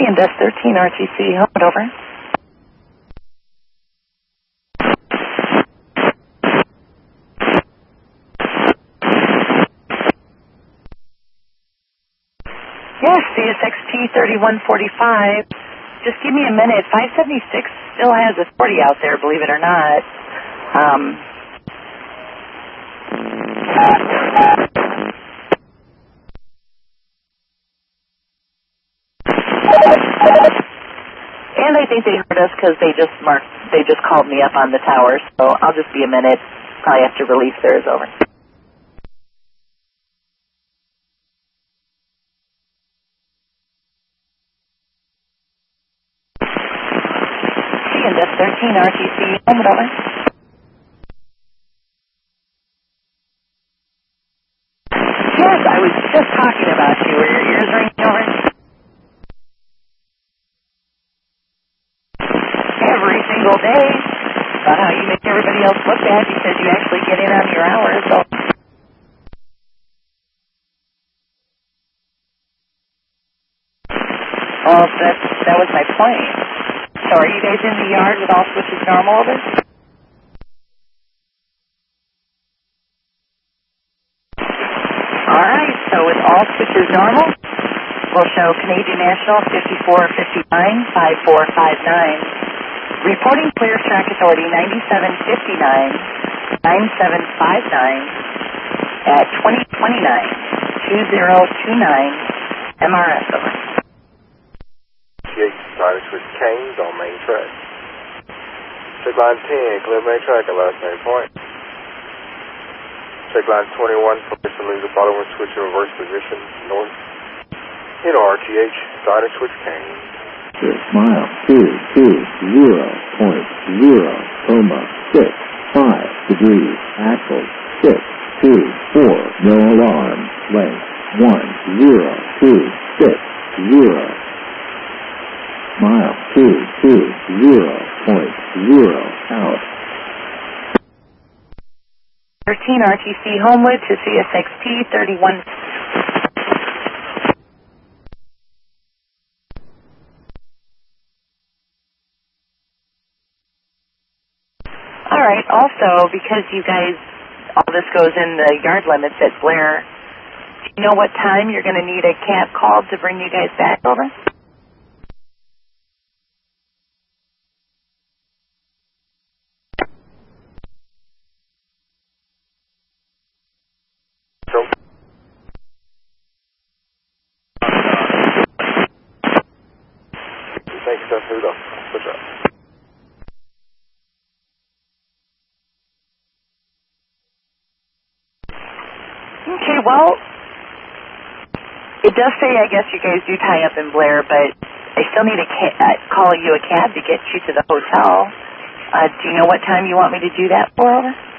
CNDS 13 RTC, hold it over. Yes, CSXT 3145. Just give me a minute. 576 still has authority out there, believe it or not. And I think they heard us because they just called me up on the tower. So I'll just be a minute. Probably have to release theirs over. CNDS 13 RTC, hold it over. Yes, I was just talking about you. Were your ears ringing over? Every single day. About how you make everybody else look bad because you actually get in on your hours. So. Well, that was my point. So are you guys in the yard with all switches normal over? All right, so with all switches normal, we'll show Canadian National 5459, 5459. Reporting clear track authority 9759, 9759 at 2029, 2029, MRS over. Starting switch Canes on main track. Check line 10, clear main track at last main point. Check line 21, permission leave the following switch in reverse position, north. Hit RTH, starting switch Canes. mile 220.65 degrees, axle 624, no alarm, length 10260. Mile 220.0 out. 13 RTC Homewood to CSXT 31. All right, also, because you guys, all this goes in the yard limits at Blair, do you know what time you're going to need a cab called to bring you guys back over? Thanks, that's who though. What's up? Okay, well, it does say, I guess you guys do tie up in Blair, but I still need to call you a cab to get you to the hotel. Do you know what time you want me to do that for? Over?